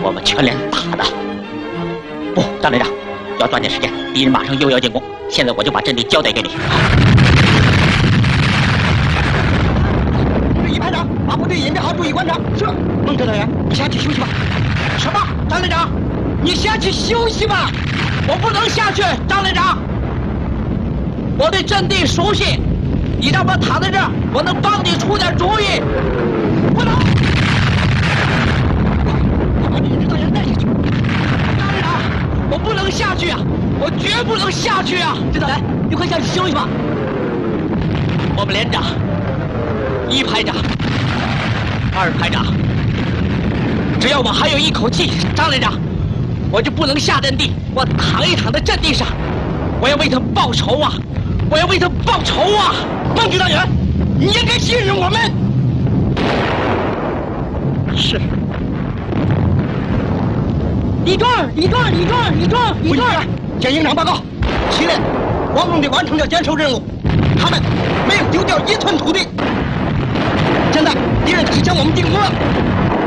我们全连打的。不，张连长，要抓紧时间，敌人马上又要进攻。现在我就把阵地交代给你。 一排长，把部队隐蔽好，注意观察。是。孟指导员，你下去休息吧。什么？张连长，你下去休息吧。我不能下去，张连长。我对阵地熟悉，你让我躺在这儿，我能帮你出点主意。不能。我把你指导员带下去。张连长，我不能下去啊！我绝不能下去啊！指导员，你快下去休息吧。我们连长、一排长、二排长，只要我还有一口气，张连长，我就不能下阵地。我躺一躺在阵地上，我要为他报仇啊！我要为他报仇啊！孟指导员，你应该信任我们。是。李壮，向营长报告，7连光荣地完成了坚守任务，他们没有丢掉1寸土地。现在敌人即将我们进攻了。